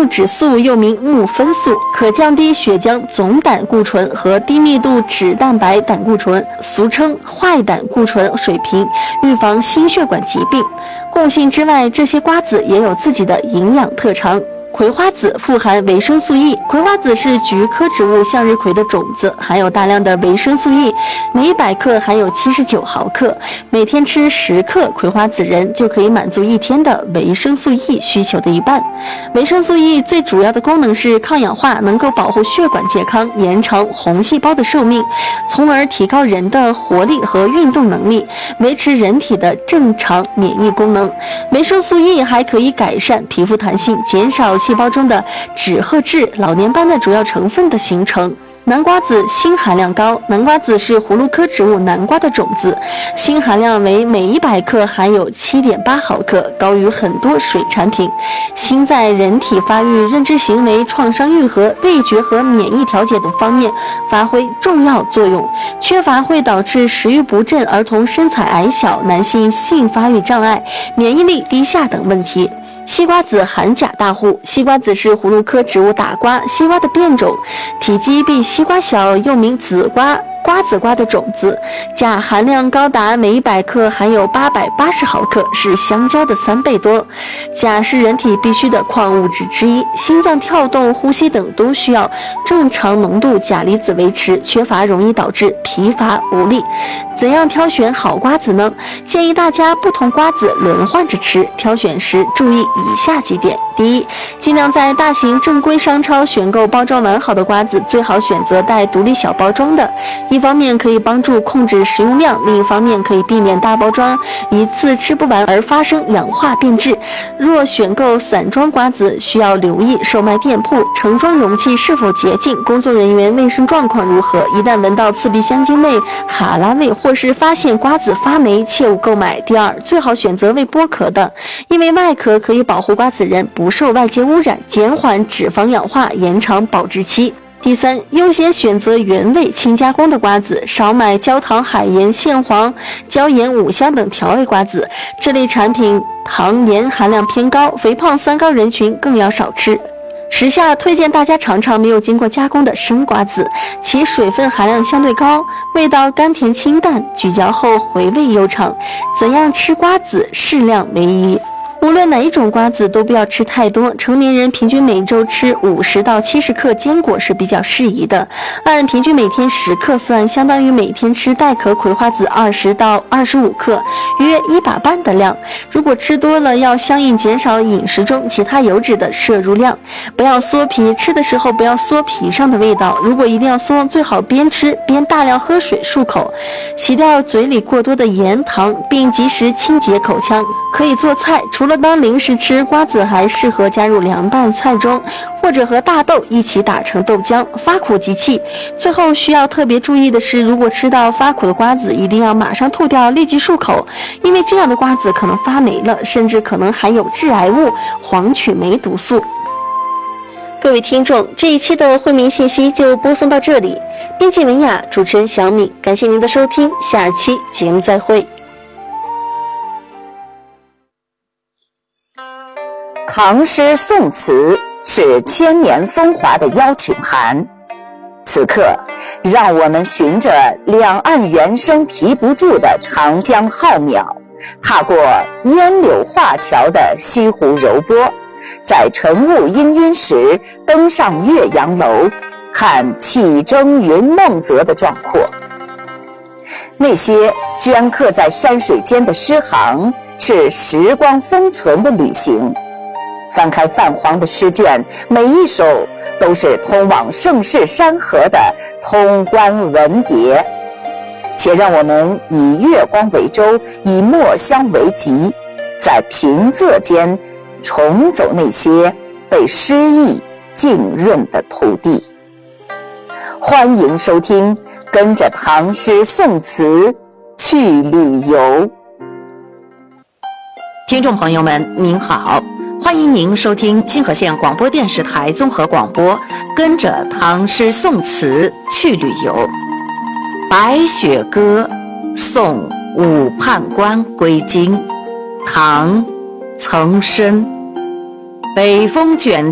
木质素又名木酚素，可降低血浆总胆固醇和低密度脂蛋白胆固醇，俗称坏胆固醇水平，预防心血管疾病。共性之外，这些瓜子也有自己的营养特长。葵花籽富含维生素 E， 葵花籽是菊科植物向日葵的种子，含有大量的维生素 E， 每100克含有79毫克，每天吃10克葵花籽仁就可以满足一天的维生素 E 需求的一半。维生素 E 最主要的功能是抗氧化，能够保护血管健康，延长红细胞的寿命，从而提高人的活力和运动能力，维持人体的正常免疫功能。维生素 E 还可以改善皮肤弹性，减少细胞中的脂褐质、老年斑的主要成分的形成。南瓜子锌含量高，南瓜子是葫芦科植物南瓜的种子，锌含量为每100克含有7.8毫克，高于很多水产品。锌在人体发育、认知行为、创伤愈合、味觉和免疫调节等方面发挥重要作用，缺乏会导致食欲不振、儿童身材矮小、男性性发育障碍、免疫力低下等问题。西瓜子含钾大户，西瓜子是葫芦科植物大瓜西瓜的变种，体积比西瓜小，又名紫瓜、瓜子瓜的种子，钾含量高达每100克含有880毫克，是香蕉的3倍多。钾是人体必需的矿物质之一，心脏跳动、呼吸等都需要正常浓度钾离子维持，缺乏容易导致疲乏无力。怎样挑选好瓜子呢？建议大家不同瓜子轮换着吃，挑选时注意以下几点。第一，尽量在大型正规商超选购包装完好的瓜子，最好选择带独立小包装的，一方面可以帮助控制食用量，另一方面可以避免大包装一次吃不完而发生氧化变质。若选购散装瓜子，需要留意售卖店铺盛装容器是否洁净，工作人员卫生状况如何，一旦闻到刺鼻香精味、哈喇味或是发现瓜子发霉，切勿购买。第二，最好选择未剥壳的，因为外壳可以保护瓜子仁不受外界污染，减缓脂肪氧化，延长保质期。第三，优先选择原味轻加工的瓜子，少买焦糖、海盐、蟹黄、椒盐、五香等调味瓜子，这类产品糖盐含量偏高，肥胖三高人群更要少吃。时下推荐大家尝尝没有经过加工的生瓜子，其水分含量相对高，味道甘甜清淡，咀嚼后回味悠长。怎样吃瓜子，适量为宜。无论哪一种瓜子都不要吃太多，成年人平均每周吃50到70克坚果是比较适宜的。按平均每天10克算，相当于每天吃带壳葵花籽20到25克，约1把半的量。如果吃多了，要相应减少饮食中其他油脂的摄入量。不要嗦皮，吃的时候不要嗦皮上的味道，如果一定要嗦，最好边吃边大量喝水漱口，洗掉嘴里过多的盐糖，并及时清洁口腔。可以做菜，除了当零食吃，瓜子还适合加入凉拌菜中，或者和大豆一起打成豆浆，发苦即弃。最后需要特别注意的是，如果吃到发苦的瓜子，一定要马上吐掉，立即漱口，因为这样的瓜子可能发霉了，甚至可能含有致癌物黄曲霉毒素。各位听众，这一期的惠民信息就播送到这里，编辑文雅，主持人小米，感谢您的收听，下期节目再会。 唐诗宋词是千年风华的邀请函，此刻让我们循着两岸猿声啼不住的长江浩渺，踏过烟柳画桥的西湖柔波，在晨雾氤氲时登上岳阳楼，看气蒸云梦泽的壮阔。那些镌刻在山水间的诗行，是时光封存的旅行。翻开泛黄的诗卷，每一首都是通往盛世山河的通关文别。且让我们以月光为舟，以墨香为笈，在平仄间重走那些被诗意浸润的土地。欢迎收听，跟着唐诗宋词去旅游。 听众朋友们您好，欢迎您收听金河县广播电视台综合广播，跟着唐诗宋词去旅游。白雪歌送武判官归京，唐·岑参。北风卷